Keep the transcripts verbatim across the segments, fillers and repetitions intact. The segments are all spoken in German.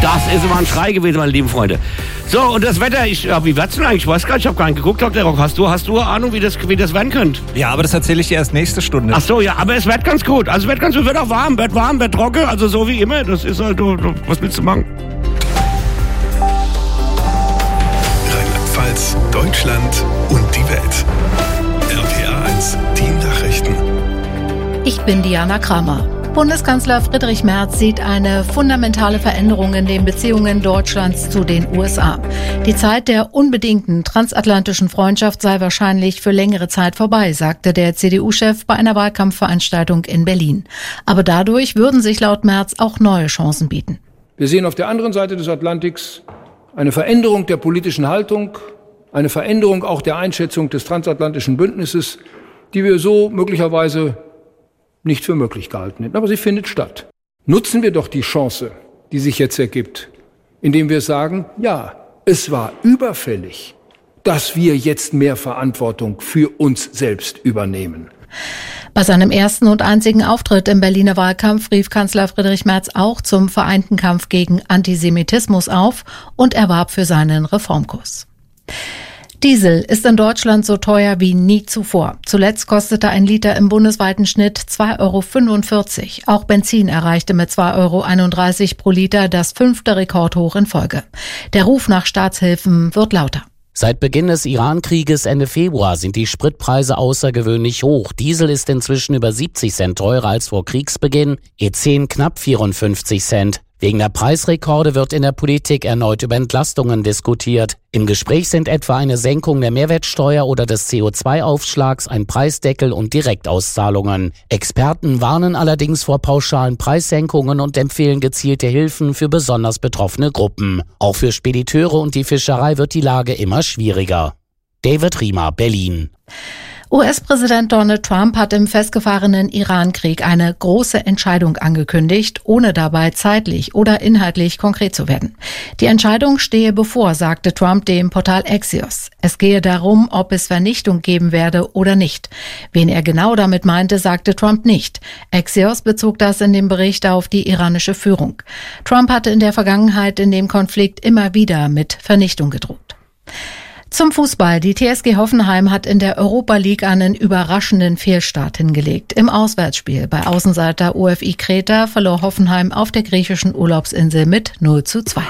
Das ist immer ein Schrei gewesen, meine lieben Freunde. So, und das Wetter, ich, ja, wie wird's denn eigentlich? Ich weiß gar nicht, ich habe gar nicht geguckt, Doktor Rock. Hast du, hast du eine Ahnung, wie das, wie das werden könnte? Ja, aber das erzähle ich dir erst nächste Stunde. Ach so, ja, aber es wird ganz gut. Also es wird ganz gut, wird auch warm, wird warm, wird trocken, also so wie immer. Das ist halt, was willst du machen? Rheinland-Pfalz, Deutschland und die Welt. R P R eins, die Nachrichten. Ich bin Diana Kramer. Bundeskanzler Friedrich Merz sieht eine fundamentale Veränderung in den Beziehungen Deutschlands zu den U S A. Die Zeit der unbedingten transatlantischen Freundschaft sei wahrscheinlich für längere Zeit vorbei, sagte der C D U-Chef bei einer Wahlkampfveranstaltung in Berlin. Aber dadurch würden sich laut Merz auch neue Chancen bieten. Wir sehen auf der anderen Seite des Atlantiks eine Veränderung der politischen Haltung, eine Veränderung auch der Einschätzung des transatlantischen Bündnisses, die wir so möglicherweise nicht für möglich gehalten hätten. Aber sie findet statt. Nutzen wir doch die Chance, die sich jetzt ergibt, indem wir sagen, ja, es war überfällig, dass wir jetzt mehr Verantwortung für uns selbst übernehmen. Bei seinem ersten und einzigen Auftritt im Berliner Wahlkampf rief Kanzler Friedrich Merz auch zum vereinten Kampf gegen Antisemitismus auf und er warb für seinen Reformkurs. Diesel ist in Deutschland so teuer wie nie zuvor. Zuletzt kostete ein Liter im bundesweiten Schnitt zwei Euro fünfundvierzig. Auch Benzin erreichte mit zwei Euro einunddreißig pro Liter das fünfte Rekordhoch in Folge. Der Ruf nach Staatshilfen wird lauter. Seit Beginn des Iran-Krieges Ende Februar sind die Spritpreise außergewöhnlich hoch. Diesel ist inzwischen über siebzig Cent teurer als vor Kriegsbeginn, E zehn knapp vierundfünfzig Cent. Wegen der Preisrekorde wird in der Politik erneut über Entlastungen diskutiert. Im Gespräch sind etwa eine Senkung der Mehrwertsteuer oder des C O zwei Aufschlags, ein Preisdeckel und Direktauszahlungen. Experten warnen allerdings vor pauschalen Preissenkungen und empfehlen gezielte Hilfen für besonders betroffene Gruppen. Auch für Spediteure und die Fischerei wird die Lage immer schwieriger. David Riemer, Berlin. U S-Präsident Donald Trump hat im festgefahrenen Iran-Krieg eine große Entscheidung angekündigt, ohne dabei zeitlich oder inhaltlich konkret zu werden. Die Entscheidung stehe bevor, sagte Trump dem Portal Axios. Es gehe darum, ob es Vernichtung geben werde oder nicht. Wen er genau damit meinte, sagte Trump nicht. Axios bezog das in dem Bericht auf die iranische Führung. Trump hatte in der Vergangenheit in dem Konflikt immer wieder mit Vernichtung gedroht. Zum Fußball. Die T S G Hoffenheim hat in der Europa League einen überraschenden Fehlstart hingelegt. Im Auswärtsspiel bei Außenseiter O F I Kreta verlor Hoffenheim auf der griechischen Urlaubsinsel mit null zu zwei.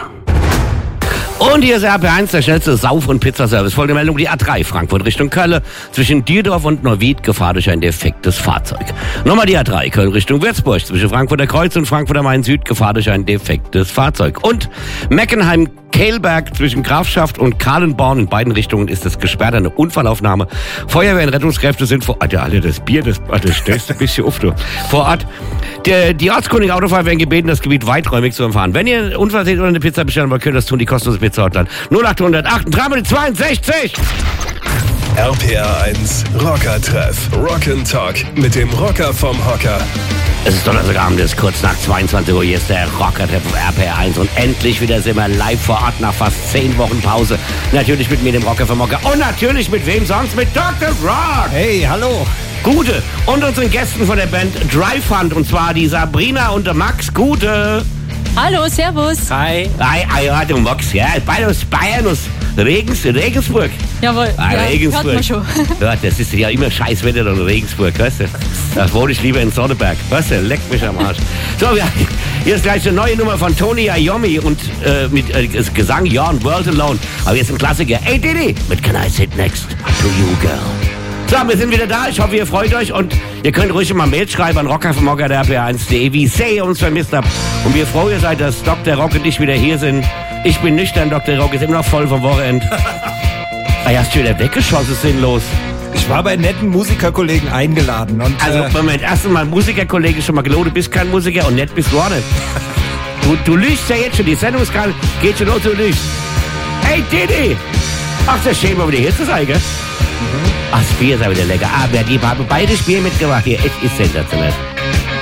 Und hier ist R P eins, der schnellste Sauf- und Pizzaservice. Folgende Meldung, die A drei Frankfurt Richtung Köln. Zwischen Dierdorf und Neuwied Gefahr durch ein defektes Fahrzeug. Nochmal die A drei Köln Richtung Würzburg. Zwischen Frankfurter Kreuz und Frankfurter Main-Süd Gefahr durch ein defektes Fahrzeug. Und Meckenheim Kehlberg zwischen Grafschaft und Kahlenborn in beiden Richtungen ist es gesperrt, eine Unfallaufnahme. Feuerwehr und Rettungskräfte sind vor Ort. Ja, Alter, das Bier, das, das stellst du ein bisschen auf, du. Vor Ort. Der, die ortskundigen Autofahrer werden gebeten, das Gebiet weiträumig zu umfahren. Wenn ihr einen Unfall seht oder eine Pizza bestellen wollt, könnt ihr das tun, die kostenlose Pizza Hotline. null acht null acht drei zweiundsechzig. R P R eins Rocker-Treff. Rock'n'Talk mit dem Rocker vom Hocker. Es ist Donnerstagabend, es ist kurz nach zweiundzwanzig Uhr. Hier ist der Rocker-Treff auf R P R eins. Und endlich wieder sind wir live vor Ort nach fast zehn Wochen Pause. Natürlich mit mir, dem Rocker vom Hocker. Und natürlich mit wem sonst? Mit Doktor Rock. Hey, hallo. Gute. Und unseren Gästen von der Band Drive Hunt. Und zwar die Sabrina und der Max. Gute. Hallo, servus. Hi. Hi, hi, ja, du Max, ja. Beide aus Bayern, aus Regens, Regensburg. Jawohl, ah, ja, Regensburg. hört man schon. Ja, das ist ja immer scheiß Wetter in Regensburg, weißt du. Da wohne ich lieber in Sonneberg, weißt du, leck mich am Arsch. So, ja, hier ist gleich eine neue Nummer von Tony Iommi und äh, mit äh, Gesang Your World Alone. Aber jetzt ein Klassiker. Hey Diddy, mit Can I Sit Next to You, Girl. So, wir sind wieder da. Ich hoffe, ihr freut euch und ihr könnt ruhig mal Mail schreiben an rocker vom Hocker der R P R eins punkt de, wie sehr ihr uns vermisst habt. Und wir froh ihr seid, dass Doktor Rock und ich wieder hier sind. Ich bin nüchtern, Doktor Rock ist immer noch voll vom Wochenende. Ah, ja, hast du wieder weggeschossen, sinnlos. Ich war bei netten Musikerkollegen eingeladen. Und, also, äh, Moment, erst einmal Musikerkollege schon mal gelogen, du bist kein Musiker und nett bist du auch nicht. Du, du lügst ja jetzt schon, die Sendung ist gerade, geht schon los, du lügst. Hey, Diddy! Ach, das ist schön, wo wir hier ist, das, gell? Mhm. Ach, das Bier ist aber wieder lecker. Ah, wer die haben beide Spiele mitgebracht hier. Es ist sensationell.